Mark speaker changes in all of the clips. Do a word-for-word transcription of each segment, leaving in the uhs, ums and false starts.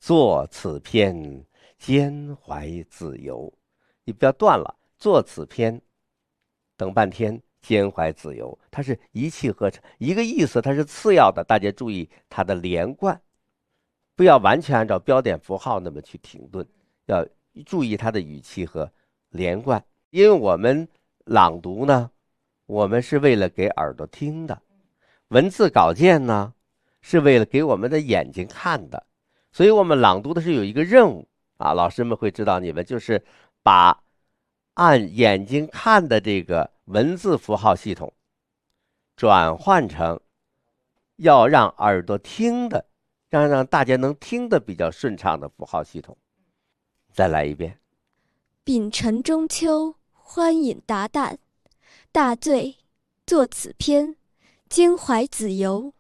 Speaker 1: 作此篇，兼怀子由。你不要断了，作此篇，等半天，兼怀子由，它是一气呵成，一个意思，它是次要的。大家注意它的连贯，不要完全按照标点符号那么去停顿，要注意它的语气和连贯。因为我们朗读呢，我们是为了给耳朵听的，文字稿件呢，是为了给我们的眼睛看的，所以我们朗读的是有一个任务啊，老师们会知道，你们就是把按眼睛看的这个文字符号系统转换成要让耳朵听的，让让大家能听得比较顺畅的符号系统。再来一遍。
Speaker 2: 丙辰中秋，欢饮达旦，大醉，作此篇，兼怀子由。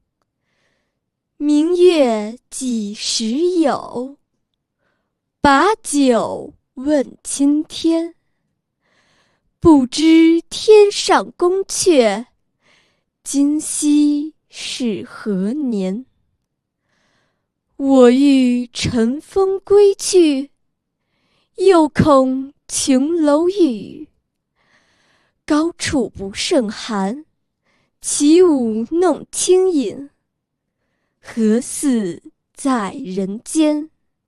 Speaker 2: 明月几时有？把酒问青天。不知天上宫阙，今夕是何年？我欲乘风归去，又恐琼楼玉。高处不胜寒，起舞弄清影，何似在人间？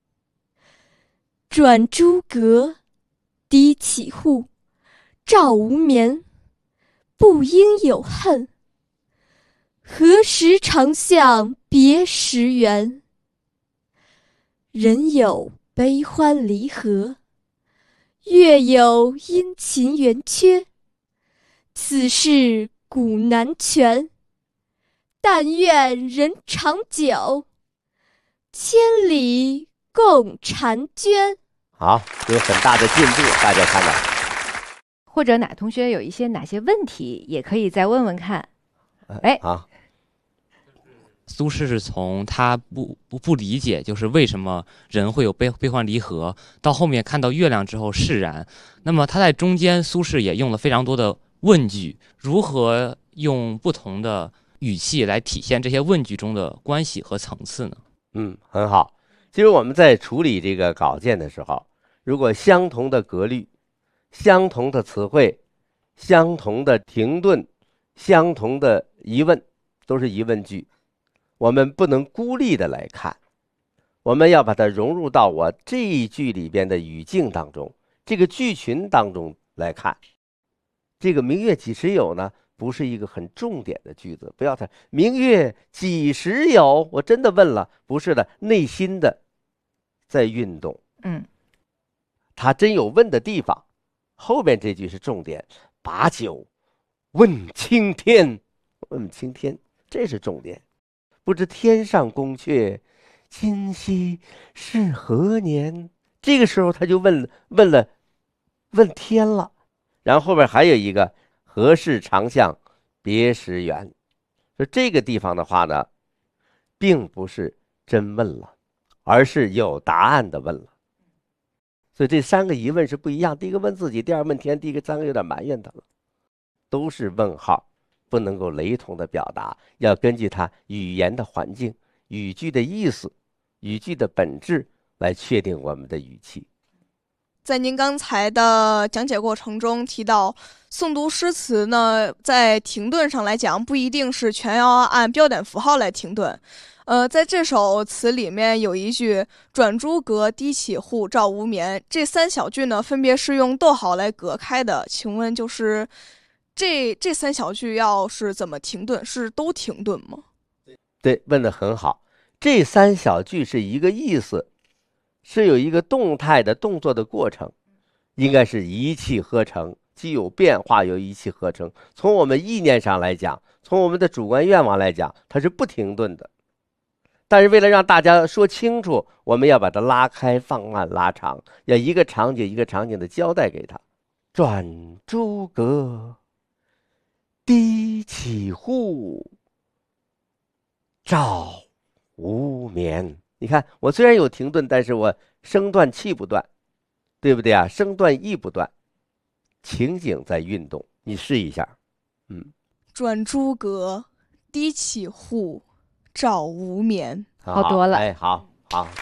Speaker 2: 转朱阁，低绮户，照无眠。不应有恨，何时长向别时圆？人有悲欢离合，月有阴晴圆缺，此事古难全。但愿人长久，千里共婵娟。
Speaker 1: 好，有很大的进步，大家看到。
Speaker 3: 或者哪同学有一些哪些问题，也可以再问问看。哎，
Speaker 1: 好。
Speaker 4: 苏轼是从他不不不理解，就是为什么人会有悲悲欢离合，到后面看到月亮之后释然。那么他在中间，苏轼也用了非常多的问句，如何用不同的语气来体现这些问句中的关系和层次呢？
Speaker 1: 嗯，很好。其实我们在处理这个稿件的时候，如果相同的格律、相同的词汇、相同的停顿、相同的疑问，都是疑问句，我们不能孤立的来看，我们要把它融入到我这一句里边的语境当中，这个句群当中来看。这个明月几时有呢，不是一个很重点的句子，不要太明月几时有，我真的问了，不是的，内心的在运动。
Speaker 3: 嗯，
Speaker 1: 他真有问的地方，后边这句是重点，把酒问青天，问青天，这是重点。不知天上宫阙，今夕是何年？这个时候他就问问了问天了。然后后边还有一个何事长向别时圆，说这个地方的话呢，并不是真问了，而是有答案的问了。所以这三个疑问是不一样，第一个问自己，第二问天，第一个三个有点埋怨他了，都是问号，不能够雷同的表达，要根据它语言的环境、语句的意思、语句的本质来确定我们的语气。
Speaker 5: 在您刚才的讲解过程中提到，诵读诗词呢，在停顿上来讲，不一定是全要按标点符号来停顿。呃，在这首词里面有一句"转朱阁，低绮户，照无眠"，这三小句呢，分别是用逗号来隔开的。请问，就是这这三小句要是怎么停顿？是都停顿吗？
Speaker 1: 对，问得很好。这三小句是一个意思，是有一个动态的动作的过程，应该是一气呵成，既有变化又一气呵成。从我们意念上来讲，从我们的主观愿望来讲，它是不停顿的。但是为了让大家说清楚，我们要把它拉开、放慢、拉长，要一个场景一个场景的交代给他。转朱阁，低绮户，照无眠。你看，我虽然有停顿，但是我声断气不断，对不对啊？声断意不断，情景在运动。你试一下，嗯。
Speaker 5: 转朱阁，低绮户，照无眠。
Speaker 3: 好多了。
Speaker 1: 哎，好好。